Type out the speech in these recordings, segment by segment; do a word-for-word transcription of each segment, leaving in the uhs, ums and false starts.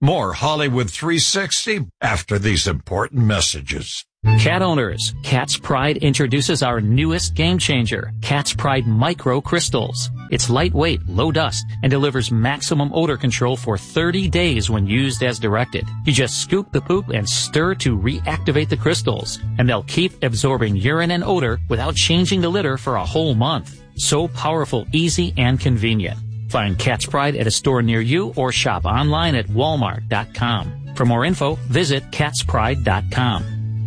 More Hollywood three sixty after these important messages. Cat owners, Cat's Pride introduces our newest game changer, Cat's Pride Micro Crystals. It's lightweight, low dust, and delivers maximum odor control for thirty days when used as directed. You just scoop the poop and stir to reactivate the crystals, and they'll keep absorbing urine and odor without changing the litter for a whole month. So powerful, easy, and convenient. Find Cat's Pride at a store near you or shop online at walmart dot com. For more info, visit cats pride dot com.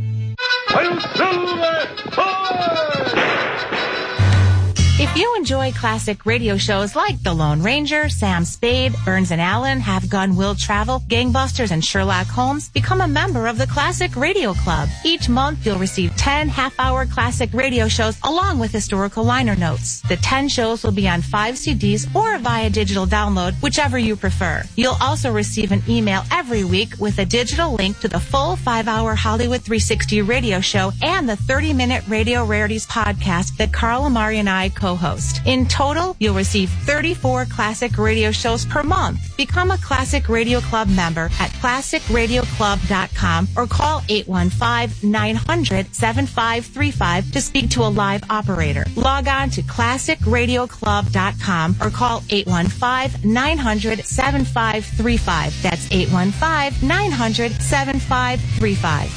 If you enjoy classic radio shows like The Lone Ranger, Sam Spade, Burns and Allen, Have Gun Will Travel, Gangbusters, and Sherlock Holmes, become a member of the Classic Radio Club. Each month, you'll receive ten half-hour classic radio shows along with historical liner notes. The ten shows will be on five C Ds or via digital download, whichever you prefer. You'll also receive an email every week with a digital link to the full five-hour Hollywood three sixty radio show and the thirty-minute Radio Rarities podcast that Carl Amari and I co co-host. In total, you'll receive thirty-four classic radio shows per month. Become a Classic Radio Club member at classic radio club dot com or call eight one five, nine hundred, seven five three five to speak to a live operator. Log on to classic radio club dot com or call eight one five, nine hundred, seven five three five. That's eight one five, nine hundred, seven five three five.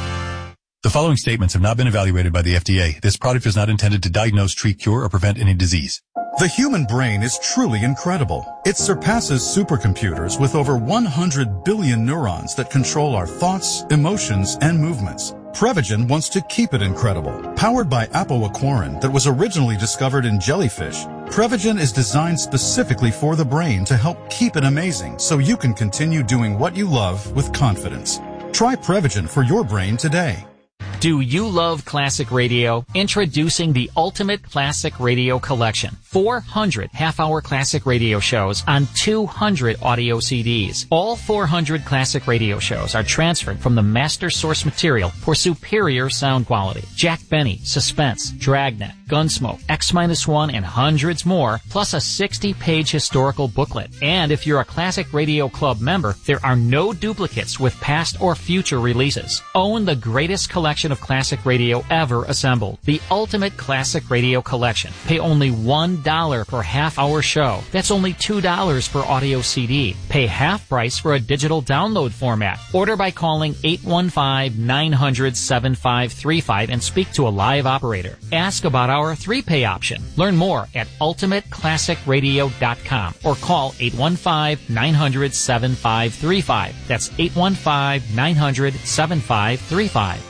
The following statements have not been evaluated by the F D A. This product is not intended to diagnose, treat, cure, or prevent any disease. The human brain is truly incredible. It surpasses supercomputers with over one hundred billion neurons that control our thoughts, emotions, and movements. Prevagen wants to keep it incredible. Powered by apoaquarin that was originally discovered in jellyfish, Prevagen is designed specifically for the brain to help keep it amazing so you can continue doing what you love with confidence. Try Prevagen for your brain today. Do you love classic radio? Introducing the Ultimate Classic Radio Collection. four hundred half-hour classic radio shows on two hundred audio C Ds. All four hundred classic radio shows are transferred from the master source material for superior sound quality. Jack Benny, Suspense, Dragnet, Gunsmoke, X one, and hundreds more, plus a sixty-page historical booklet. And if you're a Classic Radio Club member, there are no duplicates with past or future releases. Own the greatest collection of classic radio ever assembled. The Ultimate Classic Radio Collection. Pay only one dollar per half-hour show. That's only two dollars per audio C D. Pay half price for a digital download format. Order by calling eight one five, nine hundred, seven five three five and speak to a live operator. Ask about our three-pay option. Learn more at ultimate classic radio dot com or call eight one five, nine hundred, seven five three five. That's eight one five, nine hundred, seven five three five.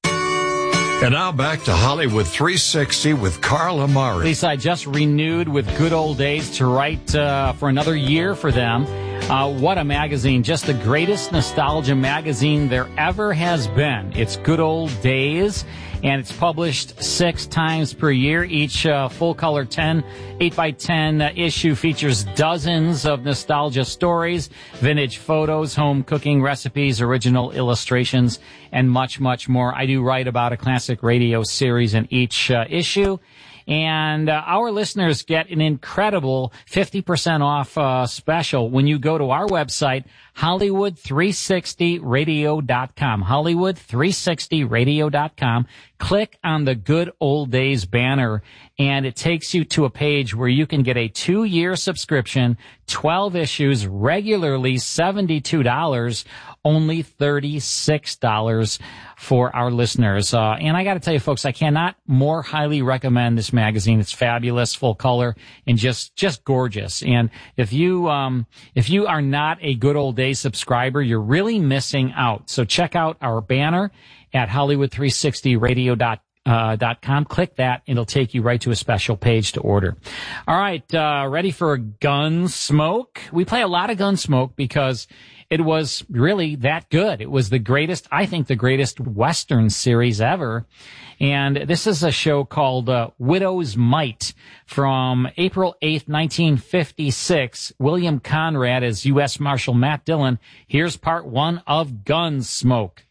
And now back to Hollywood three sixty with Carl Amari. Lisa, I just renewed with Good Old Days to write uh, for another year for them. Uh, what a magazine. Just the greatest nostalgia magazine there ever has been. It's Good Old Days, and it's published six times per year. Each uh, full-color ten, eight by ten uh, issue features dozens of nostalgia stories, vintage photos, home cooking recipes, original illustrations, and much, much more. I do write about a classic radio series in each uh, issue. And uh, our listeners get an incredible fifty percent off uh, special when you go to our website, Hollywood three sixty radio dot com. Hollywood three sixty radio dot com. Click on the Good Old Days banner, and it takes you to a page where you can get a two-year subscription, twelve issues, regularly seventy-two dollars, only thirty-six dollars for our listeners. Uh, and I got to tell you, folks, I cannot more highly recommend this magazine. It's fabulous, full color, and just just gorgeous. And if you um, if you are not a Good Old Days subscriber, you're really missing out. So check out our banner at Hollywood three sixty radio dot com. Click that, and it'll take you right to a special page to order. All right, uh, ready for Gunsmoke? We play a lot of Gunsmoke because it was really that good. It was the greatest, I think, the greatest Western series ever. And this is a show called uh, Widow's Might from April eighth, nineteen fifty-six. William Conrad as U S Marshal Matt Dillon. Here's part one of Gunsmoke.